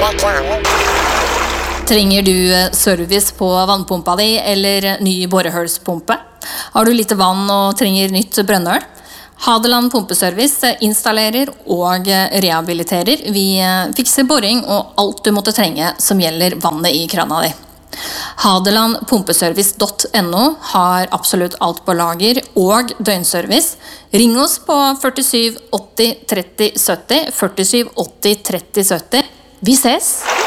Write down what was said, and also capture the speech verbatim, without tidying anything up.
Trenger du service på vannpumpa di eller ny borehølspumpe? Har du lite vann og trenger nytt brønnøl? Hadeland Pumpeservice installerer og rehabiliterer. Vi fikser boring og alt du måtte trenge som gjelder vannet i krana di. Hadeland Pumpeservice punktum no har absolutt alt på lager og døgnservice. Ring oss på førtisju åtti tretti sytti, førtisju åtti tretti sytti. Vi ses!